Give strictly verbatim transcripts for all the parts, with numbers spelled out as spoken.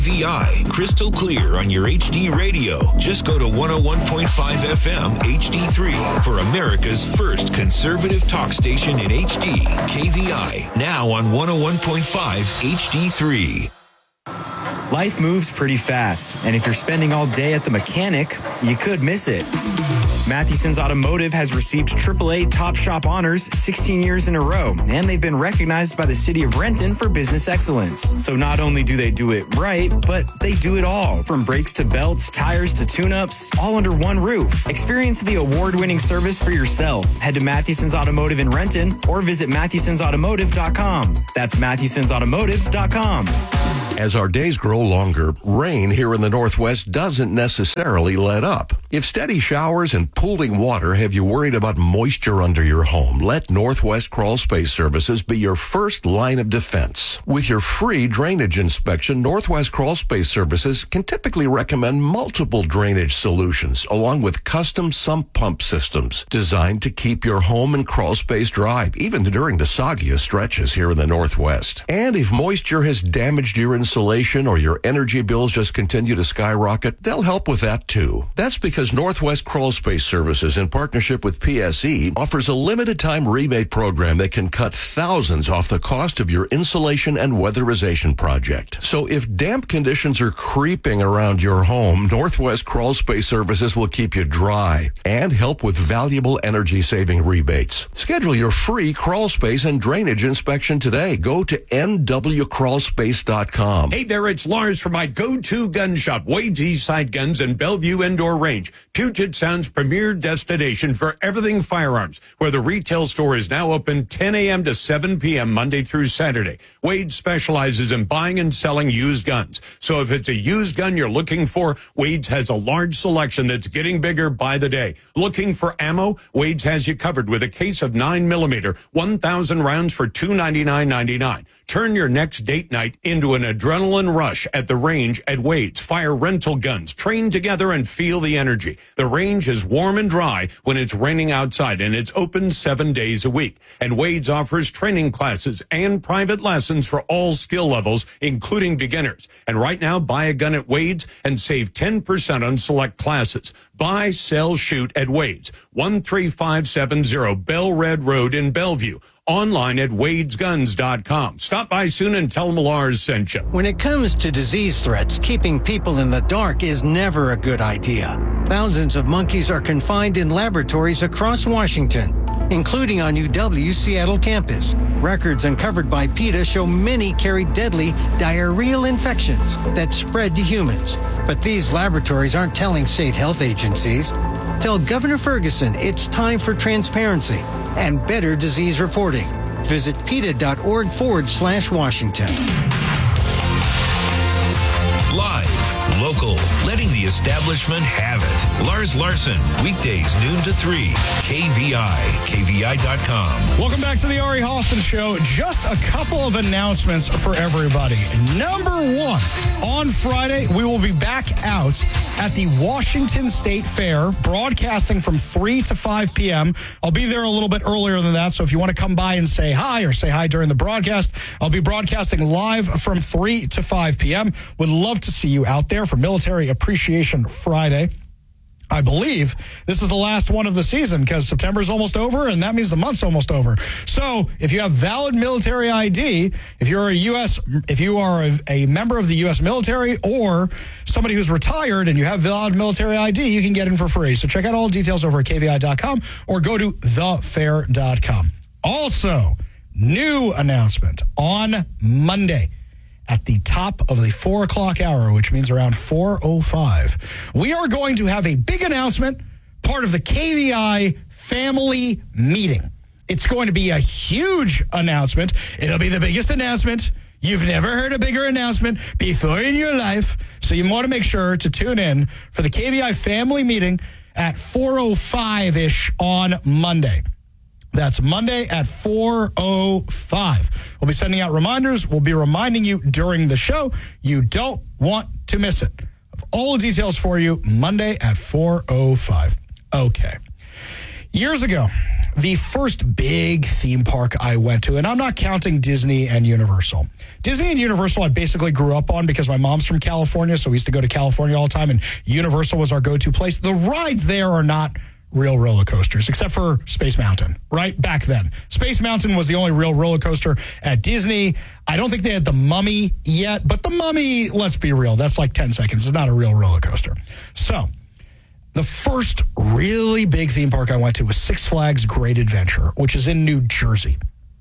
V I, crystal clear on your H D radio. Just go to one oh one point five F M H D three for America's first conservative talk station in H D. K V I, now on one oh one point five H D three. Life moves pretty fast, and if you're spending all day at the mechanic, you could miss it. Mathewson's Automotive has received triple A Top Shop honors sixteen years in a row, and they've been recognized by the city of Renton for business excellence. So not only do they do it right, but they do it all, from brakes to belts, tires to tune-ups, all under one roof. Experience the award-winning service for yourself. Head to Mathewson's Automotive in Renton or visit Mathewsons Automotive dot com. That's Mathewsons Automotive dot com. As our days grow longer, rain here in the Northwest doesn't necessarily let up. If steady showers and pooling water have you worried about moisture under your home, let Northwest Crawl Space Services be your first line of defense. With your free drainage inspection, Northwest Crawl Space Services can typically recommend multiple drainage solutions, along with custom sump pump systems designed to keep your home and crawl space dry, even during the soggiest stretches here in the Northwest. And if moisture has damaged your insulation or your energy bills just continue to skyrocket, they'll help with that too. That's because Northwest Crawl Space Services, in partnership with P S E, offers a limited time rebate program that can cut thousands off the cost of your insulation and weatherization project. So if damp conditions are creeping around your home, Northwest Crawl Space Services will keep you dry and help with valuable energy saving rebates. Schedule your free crawl space and drainage inspection today. Go to N W crawl space dot com. Hey there, it's Lars from my go-to gun shop, Wade's Eastside Guns and Bellevue Indoor Range, Puget Sound's premier destination for everything firearms, where the retail store is now open ten a.m. to seven p.m. Monday through Saturday. Wade specializes in buying and selling used guns. So if it's a used gun you're looking for, Wade's has a large selection that's getting bigger by the day. Looking for ammo? Wade's has you covered with a case of nine millimeter, one thousand rounds for two hundred ninety-nine ninety-nine. Turn your next date night into an adrenaline rush at the range at Wade's. Fire rental guns, train together and feel the energy. The range is warm and dry when it's raining outside, and it's open seven days a week. And Wade's offers training classes and private lessons for all skill levels, including beginners. And right now, buy a gun at Wade's and save ten percent on select classes. Buy, sell, shoot at Wade's, one three five seven zero Bell Red Road in Bellevue. Online at wades guns dot com. Stop by soon and tell them Lars sent you. When it comes to disease threats, keeping people in the dark is never a good idea. Thousands of monkeys are confined in laboratories across Washington, including on U W's Seattle campus. Records uncovered by PETA show many carry deadly diarrheal infections that spread to humans. But these laboratories aren't telling state health agencies. Tell Governor Ferguson it's time for transparency and better disease reporting. Visit PETA.org forward slash Washington. Live, local, letting the establishment have it. Lars Larson, weekdays noon to three. K V I, K V I dot com. Welcome back to the Ari Hoffman Show. Just a couple of announcements for everybody. Number one, on Friday, we will be back out at the Washington State Fair, broadcasting from three to five p.m. I'll be there a little bit earlier than that, so if you want to come by and say hi or say hi during the broadcast, I'll be broadcasting live from three to five p.m. Would love to see you out there for Military Appreciation Friday. I believe this is the last one of the season because September's almost over, and that means the month's almost over. So if you have valid military I D, if you're a U S, if you are a, a member of the U S military or somebody who's retired and you have valid military I D, you can get in for free. So check out all the details over at K V I dot com or go to the fair dot com. Also, new announcement on Monday. At the top of the four o'clock hour, which means around four oh five, we are going to have a big announcement, part of the K V I family meeting. It's going to be a huge announcement. It'll be the biggest announcement. You've never heard a bigger announcement before in your life. So you want to make sure to tune in for the K V I family meeting at four oh five-ish on Monday. That's Monday at four oh five. We'll be sending out reminders. We'll be reminding you during the show. You don't want to miss it. All the details for you Monday at four oh five. Okay. Years ago, the first big theme park I went to, and I'm not counting Disney and Universal. Disney and Universal I basically grew up on because my mom's from California, so we used to go to California all the time, and Universal was our go-to place. The rides there are not real roller coasters, except for Space Mountain, right? Back then. Space Mountain was the only real roller coaster at Disney. I don't think they had the Mummy yet, but the Mummy, let's be real, that's like ten seconds. It's not a real roller coaster. So, the first really big theme park I went to was Six Flags Great Adventure, which is in New Jersey.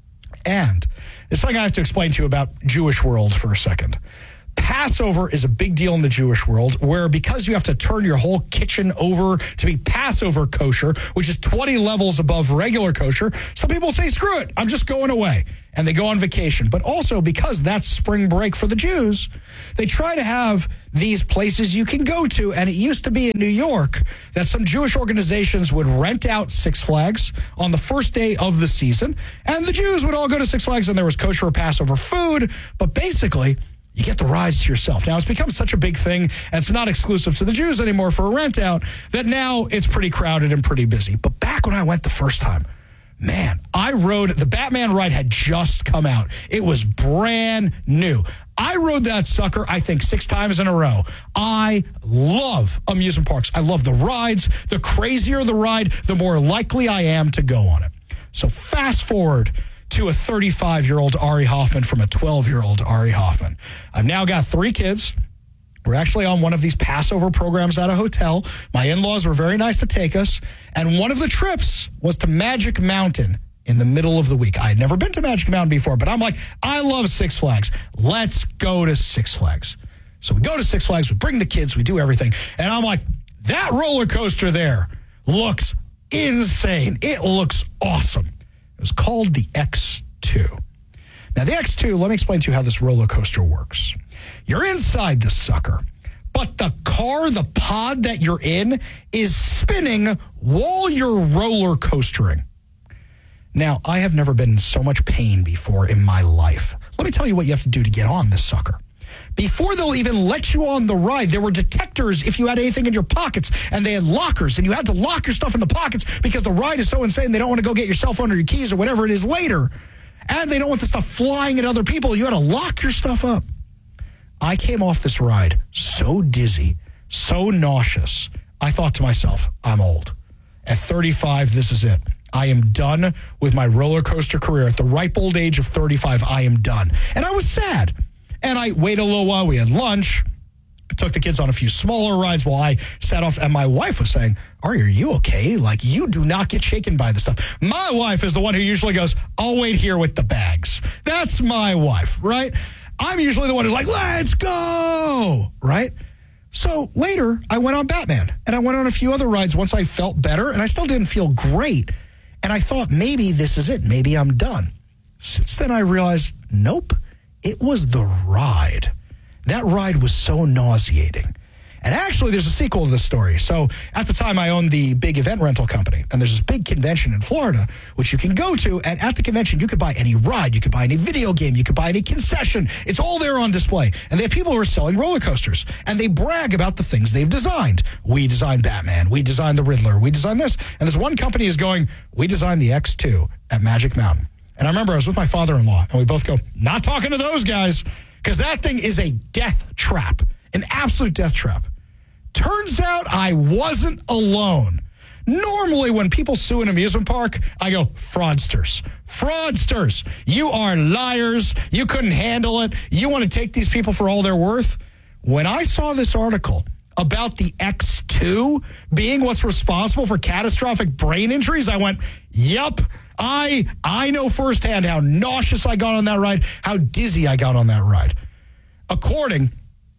And it's something I have to explain to you about Jewish World for a second. Passover is a big deal in the Jewish world where because you have to turn your whole kitchen over to be Passover kosher, which is twenty levels above regular kosher, some people say, screw it, I'm just going away. And they go on vacation. But also because that's spring break for the Jews, they try to have these places you can go to. And it used to be in New York that some Jewish organizations would rent out Six Flags on the first day of the season. And the Jews would all go to Six Flags and there was kosher or Passover food. But basically, you get the rides to yourself. Now, it's become such a big thing, and it's not exclusive to the Jews anymore for a rent out, that now it's pretty crowded and pretty busy. But back when I went the first time, man, I rode, the Batman ride had just come out. It was brand new. I rode that sucker, I think, six times in a row. I love amusement parks. I love the rides. The crazier the ride, the more likely I am to go on it. So fast forward to a thirty-five-year-old Ari Hoffman from a twelve-year-old Ari Hoffman. I've now got three kids. We're actually on one of these Passover programs at a hotel. My in-laws were very nice to take us. And one of the trips was to Magic Mountain in the middle of the week. I had never been to Magic Mountain before, but I'm like, I love Six Flags. Let's go to Six Flags. So we go to Six Flags, we bring the kids, we do everything. And I'm like, that roller coaster there looks insane. It looks awesome. It was called the X two. Now, the X two, let me explain to you how this roller coaster works. You're inside the sucker, but the car, the pod that you're in, is spinning while you're roller coastering. Now, I have never been in so much pain before in my life. Let me tell you what you have to do to get on this sucker. Before they'll even let you on the ride, there were detectors if you had anything in your pockets, and they had lockers, and you had to lock your stuff in the pockets because the ride is so insane they don't want to go get your cell phone or your keys or whatever it is later, and they don't want the stuff flying at other people. You had to lock your stuff up. I came off this ride so dizzy, so nauseous, I thought to myself, I'm old. At thirty-five, this is it. I am done with my roller coaster career. At the ripe old age of thirty-five, I am done. And I was sad. And I waited a little while. We had lunch. I took the kids on a few smaller rides while I sat off. And my wife was saying, Ari, are you okay? Like, you do not get shaken by this stuff. My wife is the one who usually goes, I'll wait here with the bags. That's my wife, right? I'm usually the one who's like, let's go, right? So later, I went on Batman. And I went on a few other rides once I felt better. And I still didn't feel great. And I thought, maybe this is it. Maybe I'm done. Since then, I realized, nope. It was the ride. That ride was so nauseating. And actually, there's a sequel to this story. So at the time, I owned the big event rental company. And there's this big convention in Florida, which you can go to. And at the convention, you could buy any ride. You could buy any video game. You could buy any concession. It's all there on display. And they have people who are selling roller coasters. And they brag about the things they've designed. We designed Batman. We designed the Riddler. We designed this. And this one company is going, we designed the X two at Magic Mountain. And I remember I was with my father-in-law, and we both go, not talking to those guys, because that thing is a death trap, an absolute death trap. Turns out I wasn't alone. Normally, when people sue an amusement park, I go, fraudsters. Fraudsters. You are liars. You couldn't handle it. You want to take these people for all they're worth? When I saw this article about the X two being what's responsible for catastrophic brain injuries, I went, yup. I I know firsthand how nauseous I got on that ride, how dizzy I got on that ride. According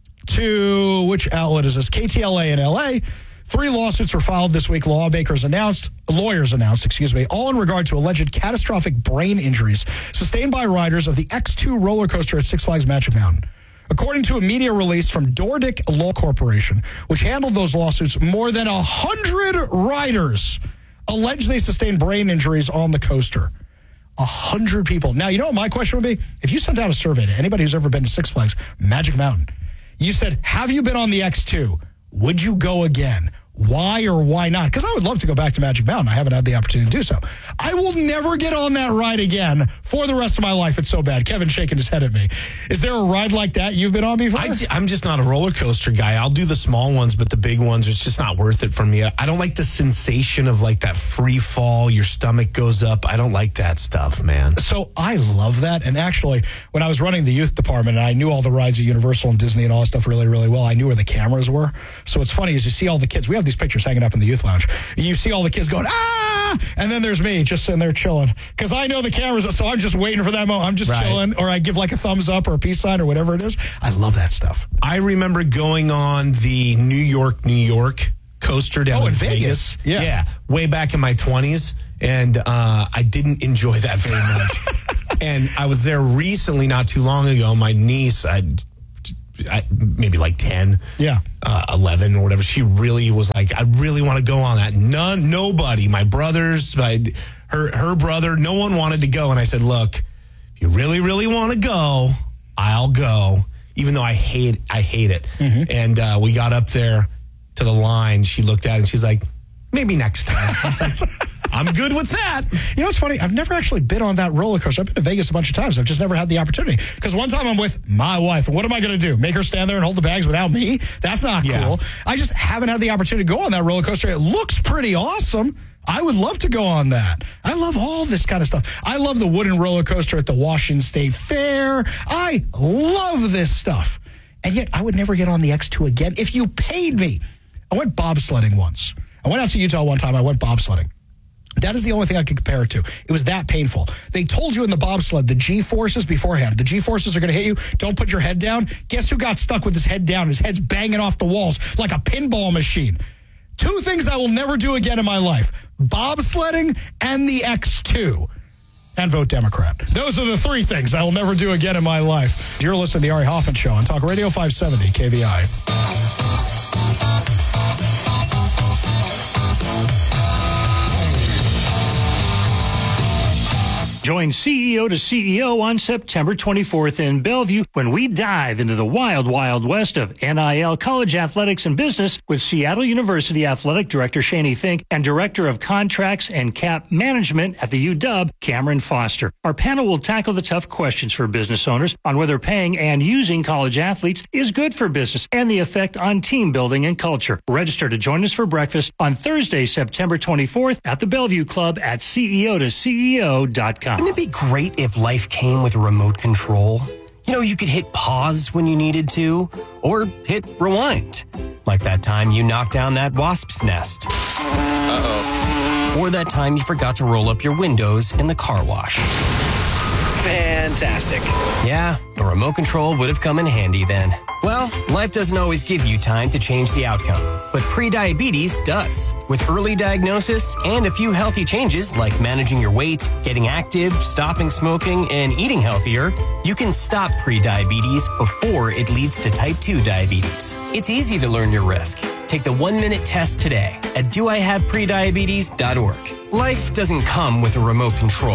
to, which outlet is this? K T L A in L A, three lawsuits were filed this week. Lawmakers announced, lawyers announced, excuse me, all in regard to alleged catastrophic brain injuries sustained by riders of the X two roller coaster at Six Flags Magic Mountain. According to a media release from Dordick Law Corporation, which handled those lawsuits, more than one hundred riders alleged they sustained brain injuries on the coaster. A hundred people. Now, you know what my question would be? If you sent out a survey to anybody who's ever been to Six Flags Magic Mountain, you said, have you been on the X two? Would you go again? why or why not? Because I would love to go back to Magic Mountain. I haven't had the opportunity to do so. I will never get on that ride again for the rest of my life. It's so bad. Kevin's shaking his head at me. Is there a ride like that you've been on before? I'd, I'm just not a roller coaster guy. I'll do the small ones, but the big ones, it's just not worth it for me. I don't like the sensation of like that free fall. Your stomach goes up. I don't like that stuff, man. So I love that. And actually, when I was running the youth department and I knew all the rides at Universal and Disney and all that stuff really, really well, I knew where the cameras were. So what's funny is you see all the kids. We have these pictures hanging up in the youth lounge. You see all the kids going, ah! And then there's me just sitting there chilling. Because I know the cameras, so I'm just waiting for that moment. I'm just right. chilling, or I give like a thumbs up or a peace sign or whatever it is. I love that stuff. I remember going on the New York, New York coaster down oh, in in Vegas. Vegas. Yeah. yeah. Way back in my twenties. And uh, I didn't enjoy that very much. And I was there recently, not too long ago. My niece, I, I maybe like ten, yeah, uh, eleven or whatever. She really was like, I really want to go on that. None, nobody, my brothers, my, her, her brother, no one wanted to go. And I said, look, if you really, really want to go, I'll go. Even though I hate, I hate it. Mm-hmm. And uh, we got up there to the line. She looked at it and she's like, maybe next time. I was like, I'm good with that. You know what's funny? I've never actually been on that roller coaster. I've been to Vegas a bunch of times. I've just never had the opportunity. Because one time I'm with my wife, and what am I going to do? Make her stand there and hold the bags without me? That's not yeah. cool. I just haven't had the opportunity to go on that roller coaster. It looks pretty awesome. I would love to go on that. I love all this kind of stuff. I love the wooden roller coaster at the Washington State Fair. I love this stuff. And yet I would never get on the X two again if you paid me. I went bobsledding once. I went out to Utah one time. I went bobsledding. That is the only thing I could compare it to. It was that painful. They told you in the bobsled, the G-forces beforehand, the G-forces are going to hit you. Don't put your head down. Guess who got stuck with his head down? His head's banging off the walls like a pinball machine. Two things I will never do again in my life. Bobsledding and the X two. And vote Democrat. Those are the three things I will never do again in my life. You're listening to the Ari Hoffman Show on Talk Radio five seventy K V I. Join C E O to C E O on September twenty-fourth in Bellevue when we dive into the wild, wild west of N I L, college athletics, and business with Seattle University Athletic Director Shani Fink and Director of Contracts and Cap Management at the U W, Cameron Foster. Our panel will tackle the tough questions for business owners on whether paying and using college athletes is good for business and the effect on team building and culture. Register to join us for breakfast on Thursday, September twenty-fourth at the Bellevue Club at C E O to C E O dot com. Wouldn't it be great if life came with a remote control? You know, you could hit pause when you needed to, or hit rewind. Like that time you knocked down that wasp's nest. Uh-oh. Or that time you forgot to roll up your windows in the car wash. Fantastic. Yeah, a remote control would have come in handy then. Well, life doesn't always give you time to change the outcome, but prediabetes does. With early diagnosis and a few healthy changes like managing your weight, getting active, stopping smoking, and eating healthier, you can stop prediabetes before it leads to type two diabetes. It's easy to learn your risk. Take the one-minute test today at do I have prediabetes dot org. Life doesn't come with a remote control.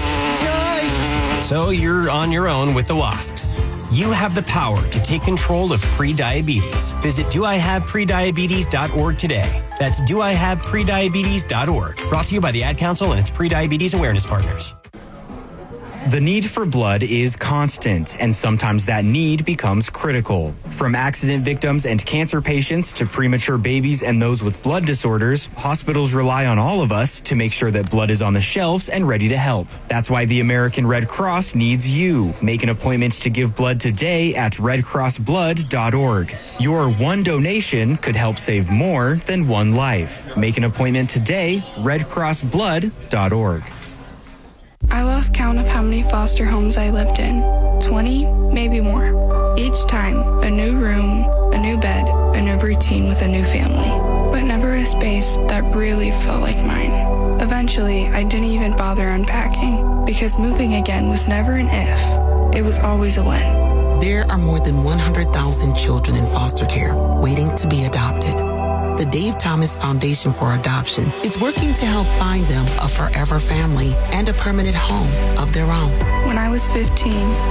So you're on your own with the wasps. You have the power to take control of prediabetes. Visit do I have prediabetes dot org today. That's do I have prediabetes dot org. Brought to you by the Ad Council and its prediabetes awareness partners. The need for blood is constant, and sometimes that need becomes critical. From accident victims and cancer patients to premature babies and those with blood disorders, hospitals rely on all of us to make sure that blood is on the shelves and ready to help. That's why the American Red Cross needs you. Make an appointment to give blood today at red cross blood dot org. Your one donation could help save more than one life. Make an appointment today, red cross blood dot org. I lost count of how many foster homes I lived in. twenty, maybe more. Each time, a new room, a new bed, a new routine with a new family. But never a space that really felt like mine. Eventually, I didn't even bother unpacking, because moving again was never an if. It was always a when. There are more than one hundred thousand children in foster care waiting to be adopted. The Dave Thomas Foundation for Adoption is working to help find them a forever family and a permanent home of their own. When I was fifteen,